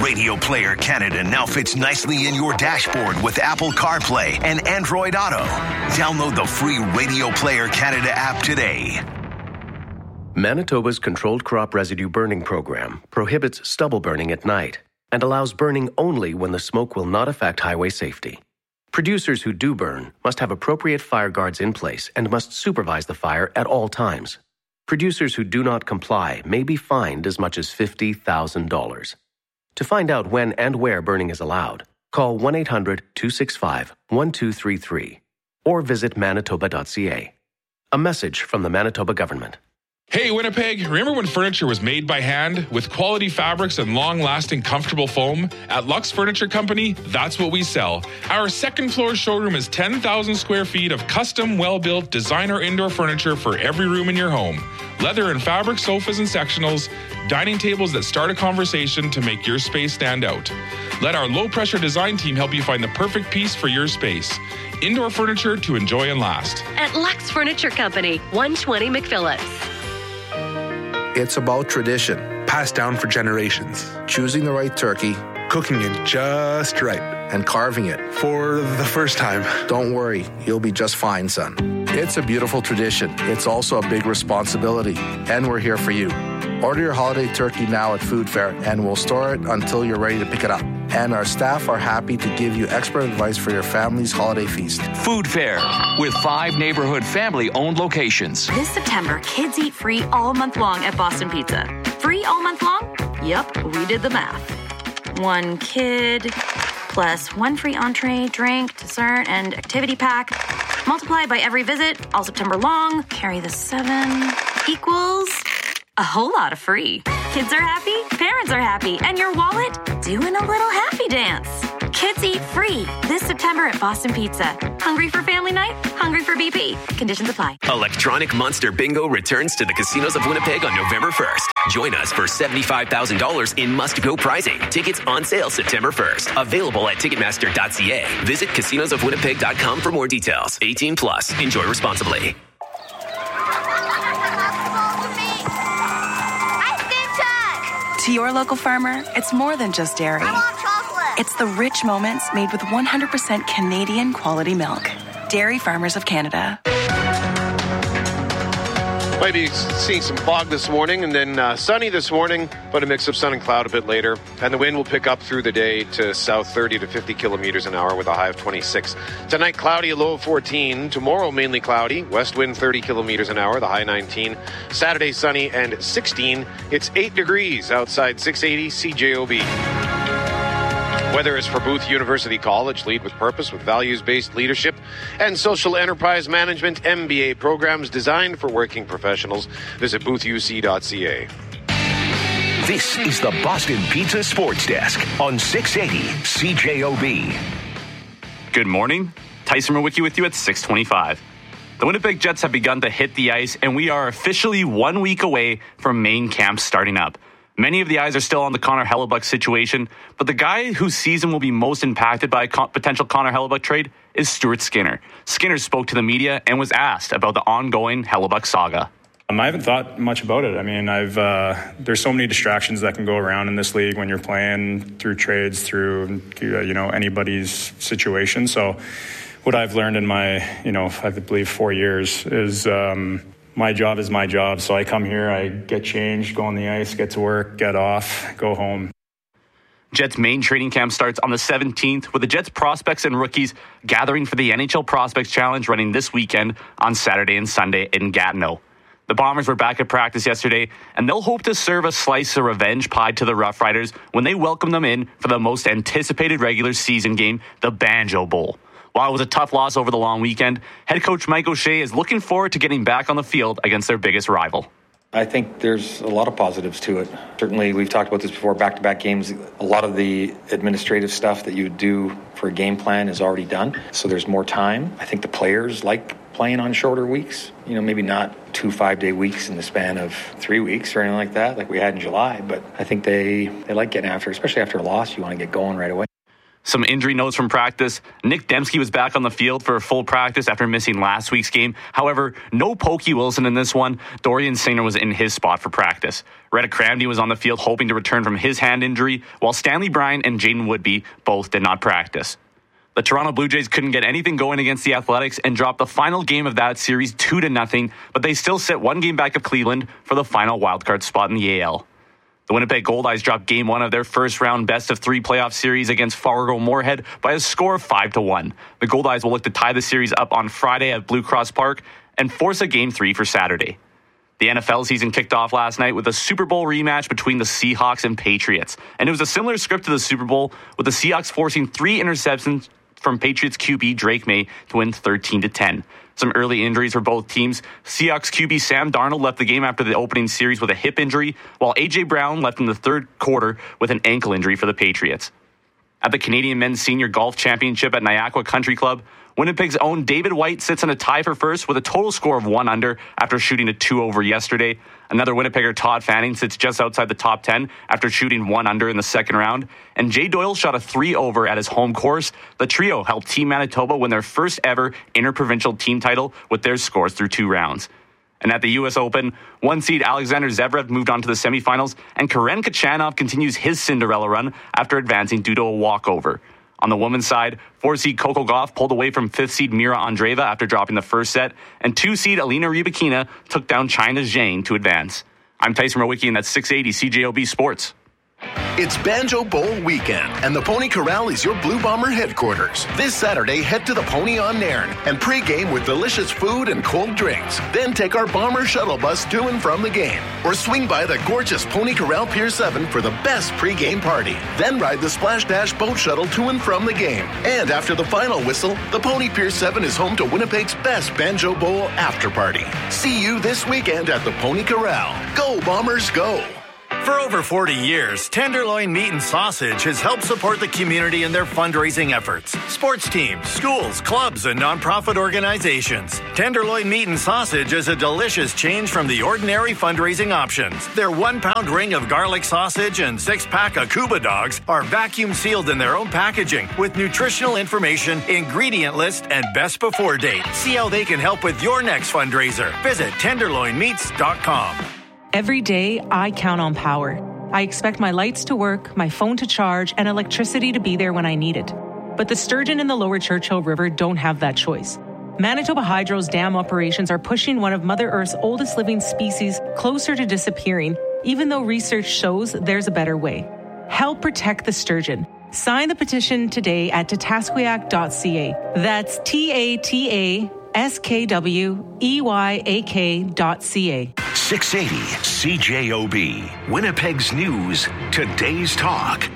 Radio Player Canada now fits nicely in your dashboard with Apple CarPlay and Android Auto. Download the free Radio Player Canada app today. Manitoba's Controlled Crop Residue Burning Program prohibits stubble burning at night and allows burning only when the smoke will not affect highway safety. Producers who do burn must have appropriate fire guards in place and must supervise the fire at all times. Producers who do not comply may be fined as much as $50,000. To find out when and where burning is allowed, call 1-800-265-1233 or visit manitoba.ca. A message from the Manitoba government. Hey, Winnipeg, remember when furniture was made by hand with quality fabrics and long-lasting, comfortable foam? At Lux Furniture Company, that's what we sell. Our second-floor showroom is 10,000 square feet of custom, well-built designer indoor furniture for every room in your home. Leather and fabric sofas and sectionals, dining tables that start a conversation to make your space stand out. Let our low-pressure design team help you find the perfect piece for your space. Indoor furniture to enjoy and last. At Lux Furniture Company, 120 McPhillips. It's about tradition, passed down for generations. Choosing the right turkey, Cooking it just right. and carving it. For the first time. Don't worry, you'll be just fine, son. It's a beautiful tradition. It's also a big responsibility, and we're here for you. Order your holiday turkey now at Food Fair, and we'll store it until you're ready to pick it up. And our staff are happy to give you expert advice for your family's holiday feast. Food Fair, with 5 neighborhood family-owned locations. This September, kids eat free all month long at Boston Pizza. Free all month long? Yep, we did the math. 1 kid plus 1 free entree, drink, dessert, and activity pack. Multiply by every visit, all September long. Carry the 7 equals a whole lot of free. Kids are happy, parents are happy, and your wallet doing a little happy dance. Kids eat free this September at Boston Pizza. Hungry for family night? Hungry for BP. Conditions apply. Electronic Monster Bingo returns to the casinos of Winnipeg on November 1st. Join us for $75,000 in must-go prizing. Tickets on sale September 1st. Available at Ticketmaster.ca. Visit casinosofwinnipeg.com for more details. 18 plus. Enjoy responsibly. To your local farmer, it's more than just dairy. I want chocolate. It's the rich moments made with 100% Canadian quality milk. Dairy Farmers of Canada. Might be seeing some fog this morning and then sunny this morning, but a mix of sun and cloud a bit later. And the wind will pick up through the day to south 30 to 50 kilometers an hour with a high of 26. Tonight, cloudy, a low of 14. Tomorrow, mainly cloudy. West wind 30 kilometers an hour, the high 19. Saturday, sunny and 16. It's 8 degrees outside 680 CJOB. Weather is for Booth University College. Lead with purpose with values-based leadership and social enterprise management MBA programs designed for working professionals. Visit boothuc.ca. This is the Boston Pizza Sports Desk on 680 CJOB. Good morning. Tyson Mawicki with you at 625. The Winnipeg Jets have begun to hit the ice, and we are officially 1 week away from main camp starting up. Many of the eyes are still on the Connor Hellebuyck situation, but the guy whose season will be most impacted by a potential Connor Hellebuyck trade is Stuart Skinner. Skinner spoke to the media and was asked about the ongoing Hellebuyck saga. I haven't thought much about it. I mean, there's so many distractions that can go around in this league when you're playing through trades, through anybody's situation. So what I've learned in my, I believe 4 years is my job is my job. So I come here, I get changed, go on the ice, get to work, get off, go home. Jets' main training camp starts on the 17th, with the Jets prospects and rookies gathering for the NHL Prospects Challenge running this weekend on Saturday and Sunday in Gatineau. The Bombers were back at practice yesterday, and they'll hope to serve a slice of revenge pie to the Rough Riders when they welcome them in for the most anticipated regular season game, the Banjo Bowl. While it was a tough loss over the long weekend, head coach Mike O'Shea is looking forward to getting back on the field against their biggest rival. I think there's a lot of positives to it. Certainly, we've talked about this before, back-to-back games. A lot of the administrative stuff that you would do for a game plan is already done, so there's more time. I think the players like playing on shorter weeks, maybe not 2 5-day weeks in the span of 3 weeks or anything like that, like we had in July, but I think they like getting after, especially after a loss, you want to get going right away. Some injury notes from practice. Nick Dembski was back on the field for a full practice after missing last week's game. However, no Pokey Wilson in this one. Dorian Singer was in his spot for practice. Reddick Cramdy was on the field hoping to return from his hand injury, while Stanley Bryan and Jaden Woodby both did not practice. The Toronto Blue Jays couldn't get anything going against the Athletics and dropped the final game of that series 2-0, but they still sit one game back of Cleveland for the final wildcard spot in the AL. The Winnipeg Goldeyes dropped Game 1 of their first-round best-of-3 playoff series against Fargo-Moorhead by a score of 5-1. The Goldeyes will look to tie the series up on Friday at Blue Cross Park and force a Game 3 for Saturday. The NFL season kicked off last night with a Super Bowl rematch between the Seahawks and Patriots. And it was a similar script to the Super Bowl, with the Seahawks forcing 3 interceptions from Patriots QB Drake May to win 13-10. Some early injuries for both teams. Seahawks QB Sam Darnold left the game after the opening series with a hip injury, while A.J. Brown left in the third quarter with an ankle injury for the Patriots. At the Canadian Men's Senior Golf Championship at Niagara Country Club, Winnipeg's own David White sits in a tie for first with a total score of 1 under after shooting a 2-over yesterday. Another Winnipegger, Todd Fanning, sits just outside the top 10 after shooting 1 under in the second round. And Jay Doyle shot a 3-over at his home course. The trio helped Team Manitoba win their first ever interprovincial team title with their scores through 2 rounds. And at the U.S. Open, 1 seed Alexander Zverev moved on to the semifinals, and Karen Khachanov continues his Cinderella run after advancing due to a walkover. On the women's side, 4 seed Coco Gauff pulled away from 5th seed Mira Andreeva after dropping the first set, and 2 seed Alina Rybakina took down China's Zhang to advance. I'm Tyson Rowicki, and that's 680 CJOB Sports. It's Banjo Bowl weekend, and the Pony Corral is your Blue Bomber headquarters. This Saturday, head to the Pony on Nairn and pregame with delicious food and cold drinks. Then take our Bomber shuttle bus to and from the game, or swing by the gorgeous Pony Corral Pier 7 for the best pregame party. Then ride the Splash Dash boat shuttle to and from the game. And after the final whistle, the Pony Pier 7 is home to Winnipeg's best Banjo Bowl after party. See you this weekend at the Pony Corral. Go Bombers, go! For over 40 years, Tenderloin Meat and Sausage has helped support the community in their fundraising efforts. Sports teams, schools, clubs, and nonprofit organizations. Tenderloin Meat and Sausage is a delicious change from the ordinary fundraising options. Their 1-pound ring of garlic sausage and 6-pack of Cuba dogs are vacuum sealed in their own packaging with nutritional information, ingredient list, and best before date. See how they can help with your next fundraiser. Visit tenderloinmeats.com. Every day, I count on power. I expect my lights to work, my phone to charge, and electricity to be there when I need it. But the sturgeon in the lower Churchill River don't have that choice. Manitoba Hydro's dam operations are pushing one of Mother Earth's oldest living species closer to disappearing, even though research shows there's a better way. Help protect the sturgeon. Sign the petition today at tatasquiac.ca. That's TATASKWEYAK.ca. 680 CJOB, Winnipeg's news, today's talk.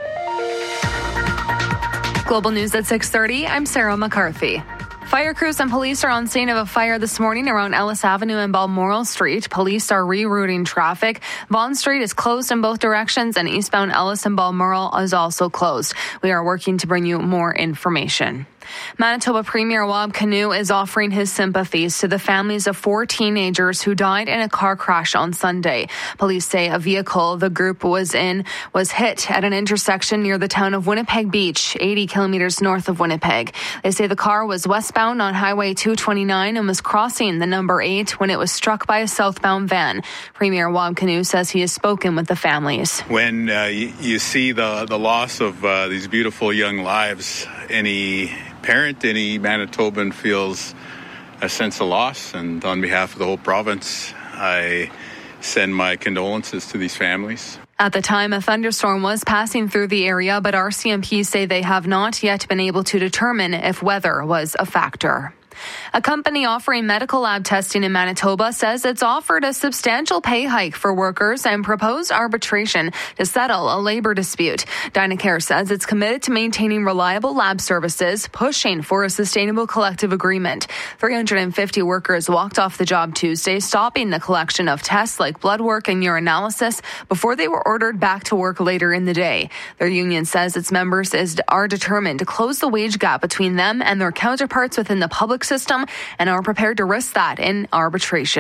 Global News at 6:30. I'm Sarah McCarthy. Fire crews and police are on scene of a fire this morning around Ellis Avenue and Balmoral Street. Police are rerouting traffic. Vaughan Street is closed in both directions, and eastbound Ellis and Balmoral is also closed. We are working to bring you more information. Manitoba Premier Wab Kinew is offering his sympathies to the families of 4 teenagers who died in a car crash on Sunday. Police say a vehicle the group was in was hit at an intersection near the town of Winnipeg Beach, 80 kilometers north of Winnipeg. They say the car was westbound on Highway 229 and was crossing the number 8 when it was struck by a southbound van. Premier Wab Kinew says he has spoken with the families. When you see the loss of these beautiful young lives, any parent, any Manitoban feels a sense of loss, and on behalf of the whole province, I send my condolences to these families. At the time, a thunderstorm was passing through the area, but RCMP say they have not yet been able to determine if weather was a factor. A company offering medical lab testing in Manitoba says it's offered a substantial pay hike for workers and proposed arbitration to settle a labor dispute. Dynacare says it's committed to maintaining reliable lab services, pushing for a sustainable collective agreement. 350 workers walked off the job Tuesday, stopping the collection of tests like blood work and urinalysis before they were ordered back to work later in the day. Their union says its members are determined to close the wage gap between them and their counterparts within the public system and are prepared to risk that in arbitration.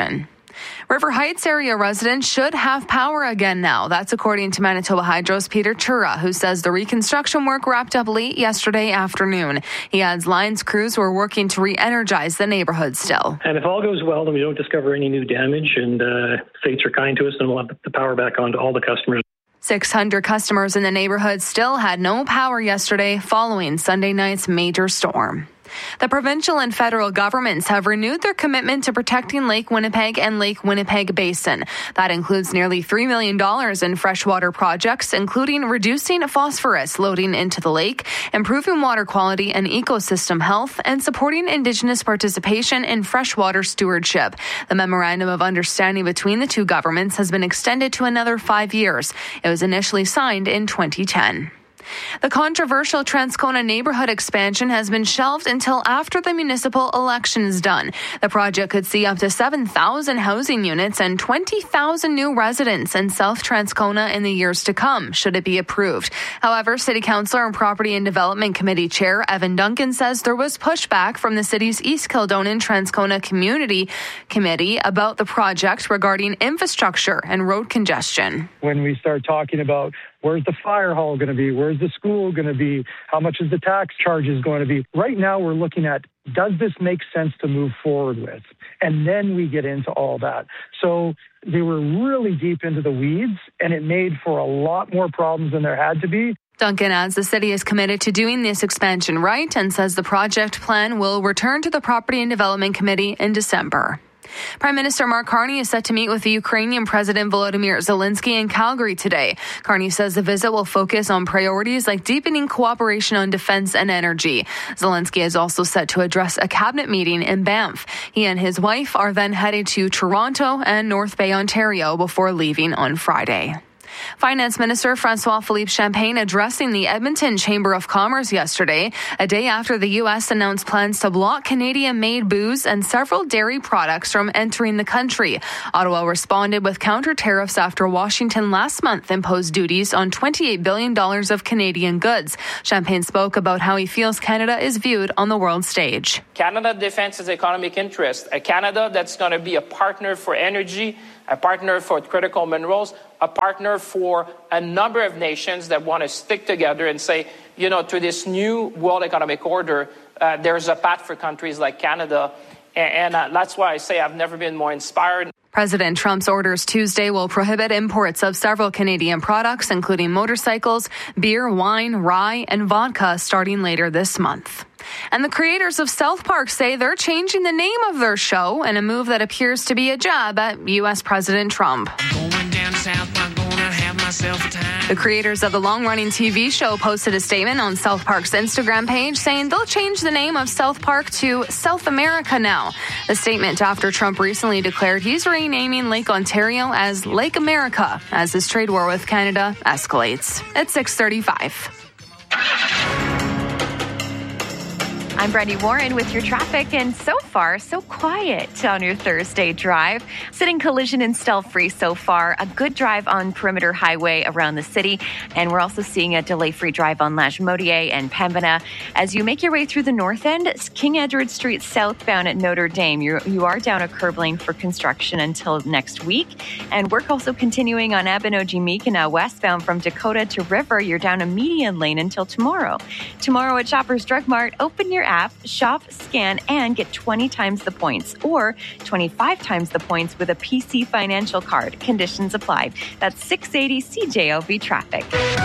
River Heights area residents should have power again now. That's according to Manitoba Hydro's Peter Chura, who says the reconstruction work wrapped up late yesterday afternoon. He adds Lions crews were working to re-energize the neighborhood still. And if all goes well, then we don't discover any new damage and fates are kind to us, and we'll have the power back on to all the customers. 600 customers in the neighborhood still had no power yesterday following Sunday night's major storm. The provincial and federal governments have renewed their commitment to protecting Lake Winnipeg and Lake Winnipeg Basin. That includes nearly $3 million in freshwater projects, including reducing phosphorus loading into the lake, improving water quality and ecosystem health, and supporting Indigenous participation in freshwater stewardship. The Memorandum of Understanding between the two governments has been extended to another 5 years. It was initially signed in 2010. The controversial Transcona neighborhood expansion has been shelved until after the municipal election is done. The project could see up to 7,000 housing units and 20,000 new residents in South Transcona in the years to come, should it be approved. However, City Councillor and Property and Development Committee Chair Evan Duncan says there was pushback from the city's East Kildonan Transcona Community Committee about the project regarding infrastructure and road congestion. When we start talking about where's the fire hall going to be? Where's the school going to be? How much is the tax charges going to be? Right now, we're looking at, does this make sense to move forward with? And then we get into all that. So they were really deep into the weeds, and it made for a lot more problems than there had to be. Duncan adds the city is committed to doing this expansion right and says the project plan will return to the Property and Development Committee in December. Prime Minister Mark Carney is set to meet with the Ukrainian President Volodymyr Zelensky in Calgary today. Carney says the visit will focus on priorities like deepening cooperation on defense and energy. Zelensky is also set to address a cabinet meeting in Banff. He and his wife are then headed to Toronto and North Bay, Ontario before leaving on Friday. Finance Minister François-Philippe Champagne addressing the Edmonton Chamber of Commerce yesterday, a day after the U.S. announced plans to block Canadian-made booze and several dairy products from entering the country. Ottawa responded with counter tariffs after Washington last month imposed duties on $28 billion of Canadian goods. Champagne spoke about how he feels Canada is viewed on the world stage. Canada defends its economic interest, a Canada that's going to be a partner for energy, a partner for critical minerals, a partner for a number of nations that want to stick together and say, you know, to this new world economic order, there's a path for countries like Canada. And that's why I say I've never been more inspired. President Trump's orders Tuesday will prohibit imports of several Canadian products, including motorcycles, beer, wine, rye, and vodka starting later this month. And the creators of South Park say they're changing the name of their show in a move that appears to be a jab at U.S. President Trump. The creators of the long-running TV show posted a statement on South Park's Instagram page saying they'll change the name of South Park to South America now. The statement after Trump recently declared he's renaming Lake Ontario as Lake America as his trade war with Canada escalates. At 6:35. I'm Brandy Warren with your traffic, and so far, so quiet on your Thursday drive. Sitting collision and stall-free so far. A good drive on Perimeter Highway around the city, and we're also seeing a delay-free drive on Lachemodier and Pembina. As you make your way through the north end, King Edward Street southbound at Notre Dame, you are down a curb lane for construction until next week. And work also continuing on Abinogi-Meekina westbound from Dakota to River. You're down a median lane until tomorrow. Tomorrow at Shoppers Drug Mart, open your app, shop, scan, and get 20 times the points or 25 times the points with a PC Financial card. Conditions applied. That's 680 CJOB traffic.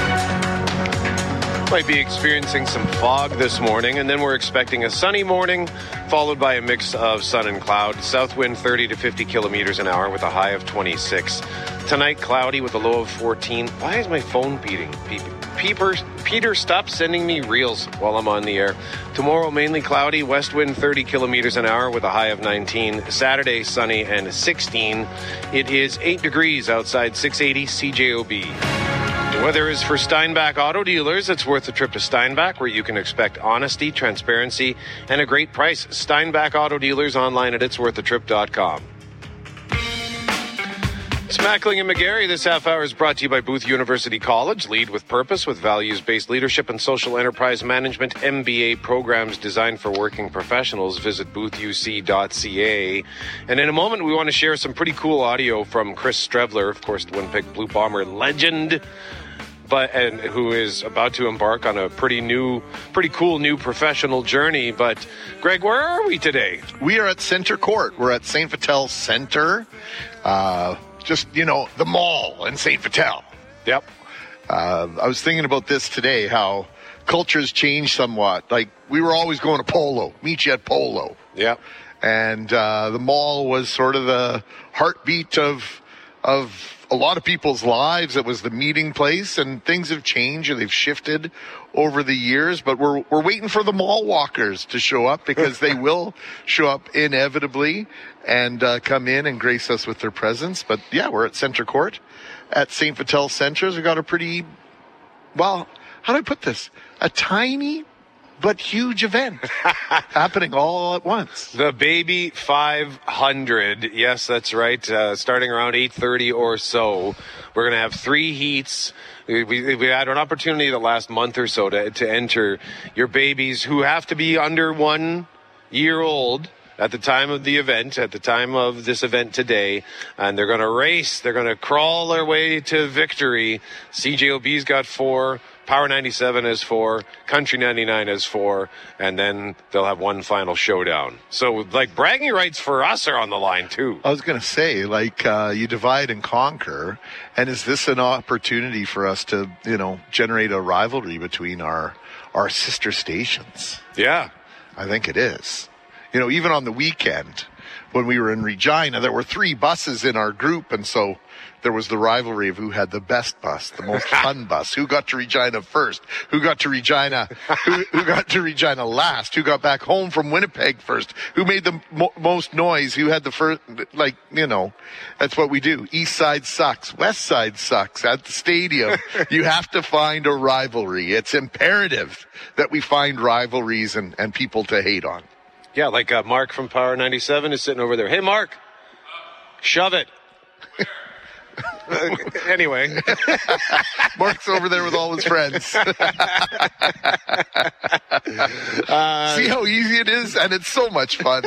Might be experiencing some fog this morning, and then we're expecting a sunny morning, followed by a mix of sun and cloud. South wind 30 to 50 kilometers an hour with a high of 26. Tonight, cloudy with a low of 14. Why is my phone beeping? Peter, stop sending me reels while I'm on the air. Tomorrow, mainly cloudy, west wind 30 kilometers an hour with a high of 19. Saturday, sunny and 16. It is 8 degrees outside 680 CJOB. The weather is for Steinbach Auto Dealers. It's worth a trip to Steinbach, where you can expect honesty, transparency, and a great price. Steinbach Auto Dealers online at itsworthatrip.com. It's Mackling and McGarry. This half hour is brought to you by Booth University College. Lead with purpose with values-based leadership and social enterprise management MBA programs designed for working professionals. Visit boothuc.ca. And in a moment, we want to share some pretty cool audio from Chris Streveler, of course, the Winnipeg Blue Bomber legend, and who is about to embark on a pretty cool new professional journey. But Greg, where are we today? We are at Center Court. We're at St. Vital Center. The mall in St. Vital. Yep. I was thinking about this today, how culture's changed somewhat. Like, we were always going to Polo, meet you at Polo. Yep. And the mall was sort of the heartbeat of a lot of people's lives. It was the meeting place, and things have changed and they've shifted over the years, but we're waiting for the mall walkers to show up, because they will show up inevitably and come in and grace us with their presence. But yeah, we're at Center Court at St. Vital Centres. We've got a pretty, how do I put this? A tiny but huge event happening all at once. The Baby 500. Yes, that's right. Starting around 8:30 or so. We're going to have 3 heats. We had an opportunity the last month or so to enter your babies who have to be under 1 year old at the time of the event, at the time of this event today, and they're going to race. They're going to crawl their way to victory. CJOB's got 4. Power 97 has 4, Country 99 has 4, and then they'll have one final showdown. So, bragging rights for us are on the line, too. I was going to say, you divide and conquer, and is this an opportunity for us to, generate a rivalry between our sister stations? Yeah. I think it is. Even on the weekend, when we were in Regina, there were 3 buses in our group, and so there was the rivalry of who had the best bus, the most fun bus, who got to Regina first, who got to Regina, who got to Regina last, who got back home from Winnipeg first, who made the most noise, who had the first, that's what we do. East side sucks, west side sucks. At the stadium, you have to find a rivalry. It's imperative that we find rivalries and people to hate on. Yeah, Mark from Power 97 is sitting over there. Hey, Mark, shove it. Anyway. Mark's over there with all his friends. See how easy it is? And it's so much fun.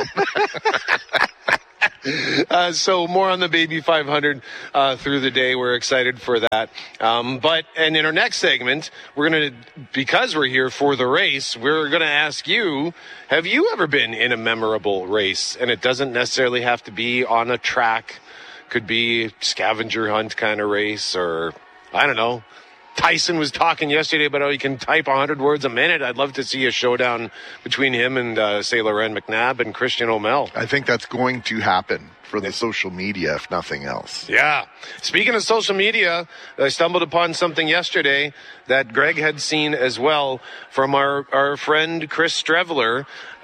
So more on the Baby 500 through the day. We're excited for that. And in our next segment, because we're here for the race, we're going to ask you, have you ever been in a memorable race? And it doesn't necessarily have to be on a track. Could be scavenger hunt kind of race, or I don't know. Tyson was talking yesterday about how he can type 100 words a minute. I'd love to see a showdown between him and, say, Loren McNabb and Christian O'Mell. I think that's going to happen for the social media, if nothing else. Yeah. Speaking of social media, I stumbled upon something yesterday that Greg had seen as well from our friend Chris Streveler,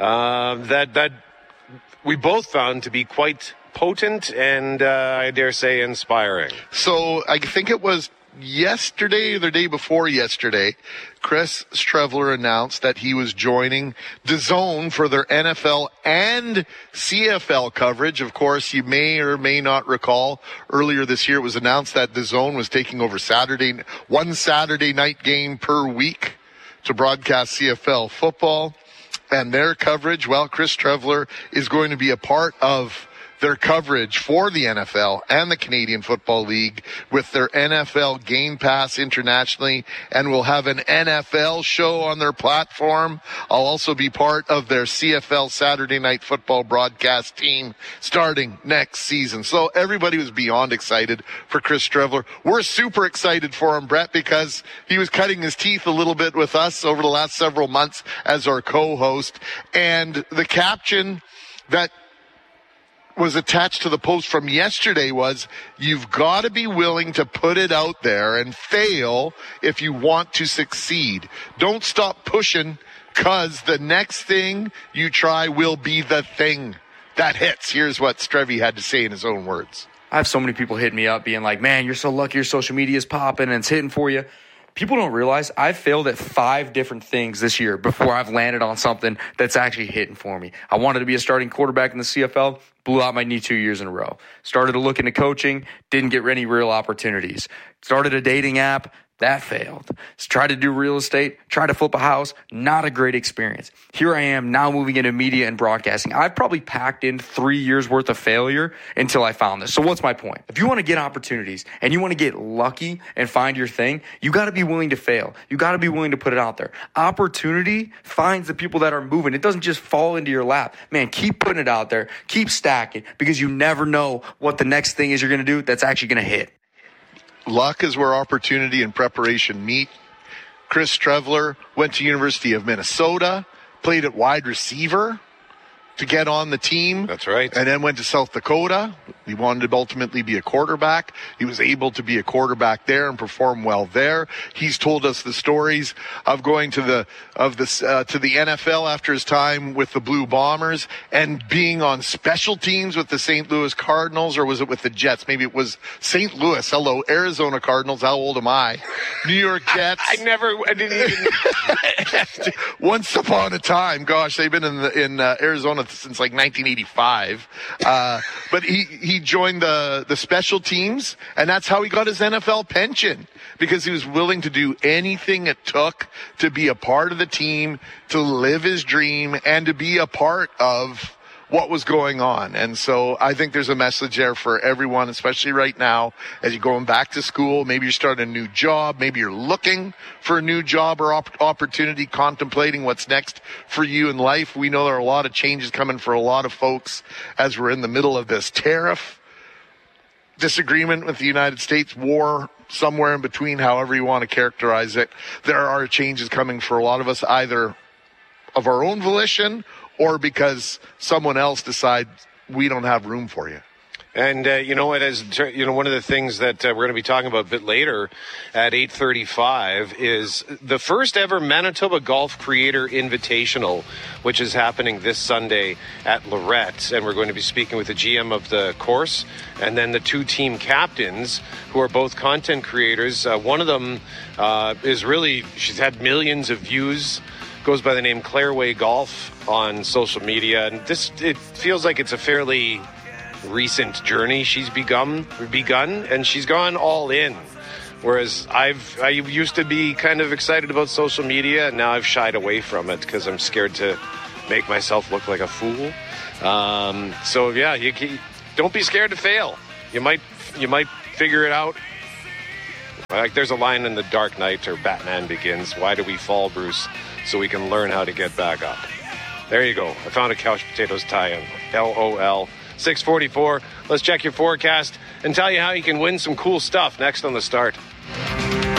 that we both found to be quite potent and, I dare say, inspiring. So I think it was yesterday or the day before yesterday, Chris Streveler announced that he was joining DAZN for their NFL and CFL coverage. Of course, you may or may not recall, earlier this year it was announced that DAZN was taking over one Saturday night game per week to broadcast CFL football. And their coverage, Chris Streveler is going to be a part of their coverage for the NFL and the Canadian Football League with their NFL Game Pass internationally, and will have an NFL show on their platform. I'll also be part of their CFL Saturday Night Football broadcast team starting next season. So everybody was beyond excited for Chris Streveler. We're super excited for him, Brett, because he was cutting his teeth a little bit with us over the last several months as our co-host. And the caption that was attached to the post from yesterday was, you've got to be willing to put it out there and fail if you want to succeed. Don't stop pushing, because the next thing you try will be the thing that hits. Here's what Strevy had to say in his own words. I have so many people hitting me up being like, man, you're so lucky your social media is popping and it's hitting for you. People don't realize I've failed at 5 different things this year before I've landed on something that's actually hitting for me. I wanted to be a starting quarterback in the CFL, blew out my knee 2 years in a row. Started to look into coaching, didn't get any real opportunities. Started a dating app, that failed. Tried to do real estate, tried to flip a house, not a great experience. Here I am now moving into media and broadcasting. I've probably packed in 3 years worth of failure until I found this. So what's my point? If you want to get opportunities and you want to get lucky and find your thing, you got to be willing to fail. You got to be willing to put it out there. Opportunity finds the people that are moving. It doesn't just fall into your lap. Man, keep putting it out there. Keep stacking, because you never know what the next thing is you're going to do that's actually going to hit. Luck is where opportunity and preparation meet. Chris Trevler went to University of Minnesota, played at wide receiver to get on the team. That's right. And then went to South Dakota. He wanted to ultimately be a quarterback. He was able to be a quarterback there and perform well there. He's told us the stories of going to the NFL after his time with the Blue Bombers and being on special teams with the St. Louis Cardinals, or was it with the Jets? Maybe it was St. Louis. Hello, Arizona Cardinals. How old am I? New York Jets. I didn't even. Once upon a time, gosh, they've been in Arizona since like 1985. But he joined the special teams, and that's how he got his NFL pension, because he was willing to do anything it took to be a part of the team, to live his dream, and to be a part of what was going on. And so I think there's a message there for everyone, especially right now as you're going back to school. Maybe you're starting a new job. Maybe you're looking for a new job or opportunity, contemplating what's next for you in life. We know there are a lot of changes coming for a lot of folks as we're in the middle of this tariff disagreement with the United States, war, somewhere in between, however you want to characterize it. There are changes coming for a lot of us, either of our own volition or because someone else decides we don't have room for you. And you know what? One of the things that we're going to be talking about a bit later at 8:35 is the first ever Manitoba Golf Creator Invitational, which is happening this Sunday at Lorette. And we're going to be speaking with the GM of the course and then the 2 team captains who are both content creators. One of them she's had millions of views. Goes by the name Clairway Golf on social media, and it feels like it's a fairly recent journey she's begun, and she's gone all in. Whereas I used to be kind of excited about social media, and now I've shied away from it because I'm scared to make myself look like a fool. So yeah, you don't be scared to fail. You might figure it out. Like there's a line in The Dark Knight or Batman Begins. Why do we fall, Bruce? So we can learn how to get back up. There you go. I found a Couch Potatoes tie-in. LOL. 6:44. Let's check your forecast and tell you how you can win some cool stuff next on The Start.